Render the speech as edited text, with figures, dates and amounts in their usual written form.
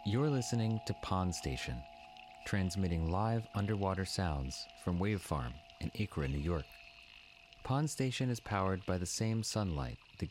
You're listening to Pond Station, transmitting live underwater sounds from Wave Farm in Acra, New York. Pond Station is powered by the same sunlight that